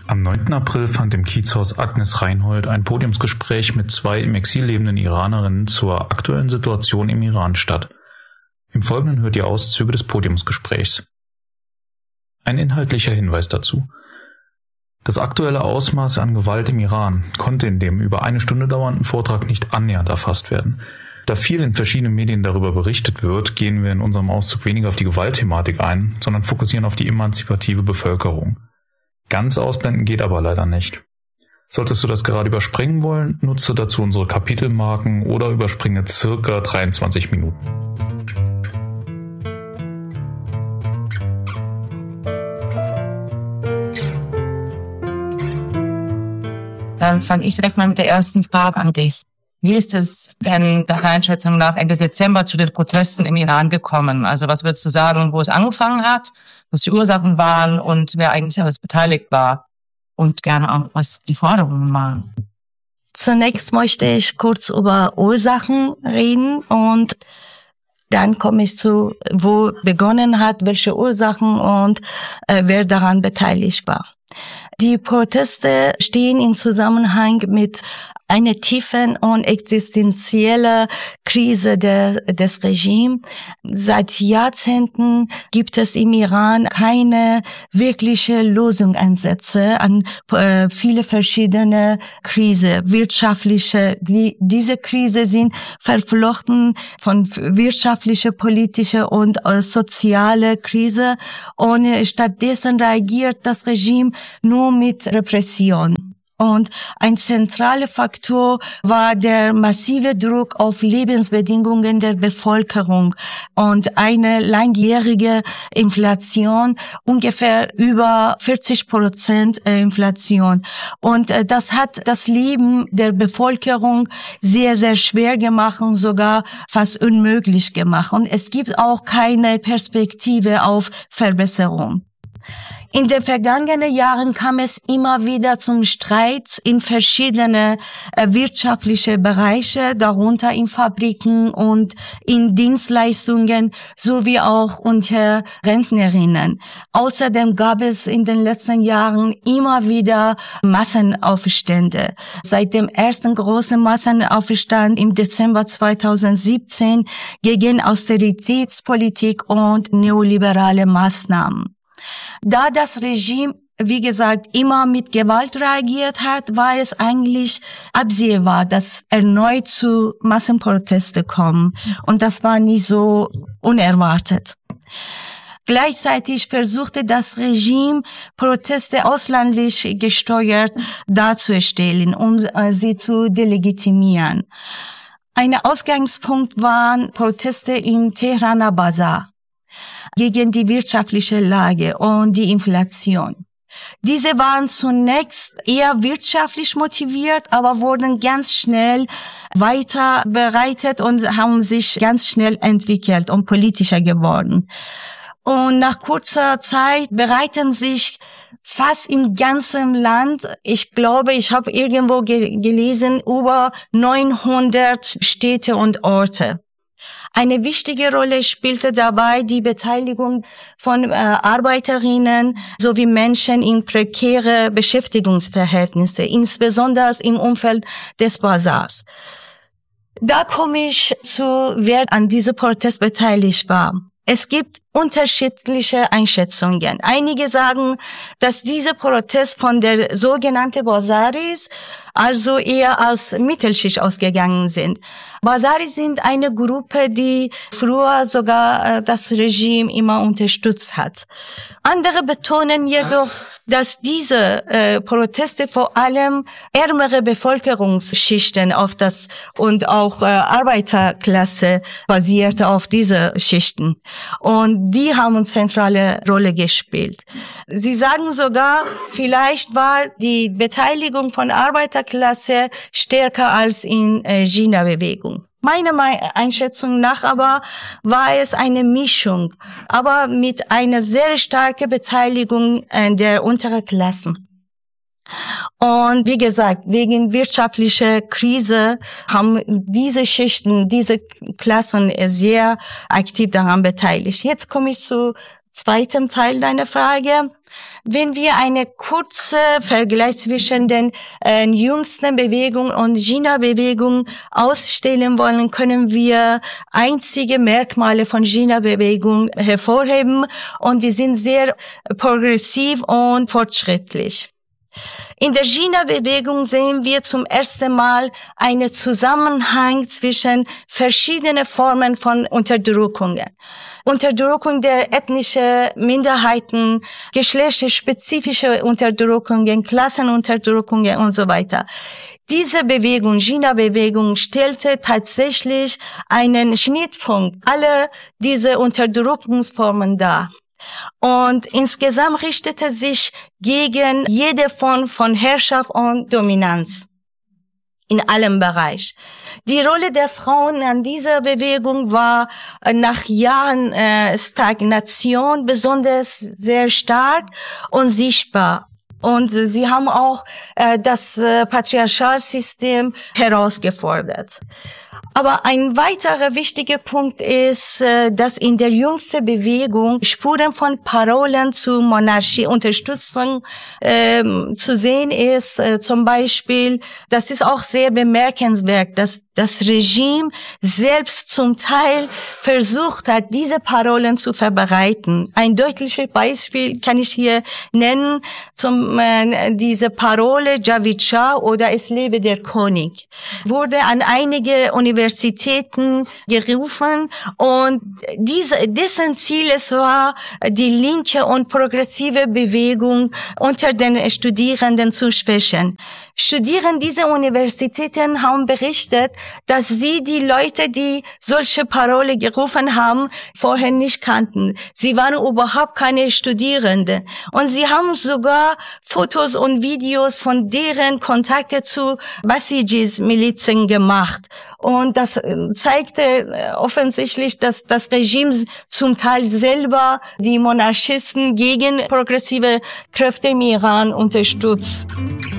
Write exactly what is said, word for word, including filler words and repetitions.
Am neunten April fand im Kiezhaus Agnes Reinhold ein Podiumsgespräch mit zwei im Exil lebenden Iranerinnen zur aktuellen Situation im Iran statt. Im Folgenden hört ihr Auszüge des Podiumsgesprächs. Ein inhaltlicher Hinweis dazu. Das aktuelle Ausmaß an Gewalt im Iran konnte in dem über eine Stunde dauernden Vortrag nicht annähernd erfasst werden. Da viel in verschiedenen Medien darüber berichtet wird, gehen wir in unserem Auszug weniger auf die Gewaltthematik ein, sondern fokussieren auf die emanzipative Bevölkerung. Ganz ausblenden geht aber leider nicht. Solltest du das gerade überspringen wollen, nutze dazu unsere Kapitelmarken oder überspringe circa dreiundzwanzig Minuten. Dann fange ich direkt mal mit der ersten Frage an dich. Wie ist es denn deiner Einschätzung nach Ende Dezember zu den Protesten im Iran gekommen? Also was würdest du sagen, wo es angefangen hat, was die Ursachen waren und wer eigentlich alles beteiligt war? Und gerne auch, was die Forderungen waren. Zunächst möchte ich kurz über Ursachen reden und dann komme ich zu, wo begonnen hat, welche Ursachen und äh, wer daran beteiligt war. Die Proteste stehen in Zusammenhang mit einer tiefen und existenziellen Krise der, des Regimes. Seit Jahrzehnten gibt es im Iran keine wirkliche Lösungsansätze an äh, viele verschiedene Krisen, wirtschaftliche. Die, diese Krise sind verflochten von wirtschaftlicher, politischer und äh, sozialer Krise und äh, stattdessen reagiert das Regime nur mit Repression. Und ein zentraler Faktor war der massive Druck auf Lebensbedingungen der Bevölkerung und eine langjährige Inflation, ungefähr über vierzig Prozent Inflation. Und das hat das Leben der Bevölkerung sehr, sehr schwer gemacht und sogar fast unmöglich gemacht. Und es gibt auch keine Perspektive auf Verbesserung. In den vergangenen Jahren kam es immer wieder zum Streit in verschiedene äh, wirtschaftliche Bereiche, darunter in Fabriken und in Dienstleistungen sowie auch unter Rentnerinnen. Außerdem gab es in den letzten Jahren immer wieder Massenaufstände. Seit dem ersten großen Massenaufstand im Dezember zweitausendsiebzehn gegen Austeritätspolitik und neoliberale Maßnahmen. Da das Regime, wie gesagt, immer mit Gewalt reagiert hat, war es eigentlich absehbar, dass erneut zu Massenprotesten kommen. Und das war nicht so unerwartet. Gleichzeitig versuchte das Regime, Proteste ausländlich gesteuert darzustellen, um sie zu delegitimieren. Ein Ausgangspunkt waren Proteste im Tehraner Bazar gegen die wirtschaftliche Lage und die Inflation. Diese waren zunächst eher wirtschaftlich motiviert, aber wurden ganz schnell weiter bereitet und haben sich ganz schnell entwickelt und politischer geworden. Und nach kurzer Zeit bereiten sich fast im ganzen Land, ich glaube, ich habe irgendwo ge- gelesen, über neunhundert Städte und Orte. Eine wichtige Rolle spielte dabei die Beteiligung von äh, Arbeiterinnen sowie Menschen in prekäre Beschäftigungsverhältnisse, insbesondere im Umfeld des Bazars. Da komme ich zu, wer an diesem Protest beteiligt war. Es gibt unterschiedliche Einschätzungen. Einige sagen, dass dieser Protest von der sogenannten Bazaris, also eher als Mittelschicht ausgegangen sind. Bazaris sind eine Gruppe, die früher sogar äh, das Regime immer unterstützt hat. Andere betonen jedoch, dass diese äh, Proteste vor allem ärmere Bevölkerungsschichten auf das und auch äh, Arbeiterklasse basierte auf diese Schichten. Und die haben eine zentrale Rolle gespielt. Sie sagen sogar, vielleicht war die Beteiligung von Arbeiterklasse stärker als in äh, Jina-Bewegung. Meiner Einschätzung nach aber war es eine Mischung, aber mit einer sehr starken Beteiligung der unteren Klassen. Und wie gesagt, wegen wirtschaftlicher Krise haben diese Schichten, diese Klassen sehr aktiv daran beteiligt. Jetzt komme ich zu zweiten Teil deiner Frage. Wenn wir eine kurze Vergleich zwischen den äh, jüngsten Bewegungen und Jina-Bewegung ausstellen wollen, können wir einzige Merkmale von Jina-Bewegung hervorheben und die sind sehr progressiv und fortschrittlich. In der Jina-Bewegung sehen wir zum ersten Mal einen Zusammenhang zwischen verschiedenen Formen von Unterdrückungen. Unterdrückung der ethnischen Minderheiten, geschlechtsspezifische Unterdrückungen, Klassenunterdrückungen und so weiter. Diese Bewegung, Jina-Bewegung, stellte tatsächlich einen Schnittpunkt aller diese Unterdrückungsformen dar. Und insgesamt richtete sich gegen jede Form von Herrschaft und Dominanz in allem Bereich. Die Rolle der Frauen an dieser Bewegung war nach Jahren äh, Stagnation besonders sehr stark und sichtbar. Und sie haben auch äh, das äh, Patriarchalsystem herausgefordert. Aber ein weiterer wichtiger Punkt ist, äh, dass in der jüngsten Bewegung Spuren von Parolen zu Monarchieunterstützung äh, zu sehen ist. Äh, zum Beispiel, das ist auch sehr bemerkenswert, dass das Regime selbst zum Teil versucht hat, diese Parolen zu verbreiten. Ein deutliches Beispiel kann ich hier nennen, zum äh, diese Parole Javid Shah oder Es lebe der König, wurde an einige Universitäten gerufen und diese, dessen Ziel es war, die linke und progressive Bewegung unter den Studierenden zu schwächen. Studierende dieser Universitäten haben berichtet, dass sie die Leute, die solche Parole gerufen haben, vorher nicht kannten. Sie waren überhaupt keine Studierenden. Und sie haben sogar Fotos und Videos von deren Kontakte zu Basijis-Milizen gemacht. Und das zeigte offensichtlich, dass das Regime zum Teil selber die Monarchisten gegen progressive Kräfte im Iran unterstützt.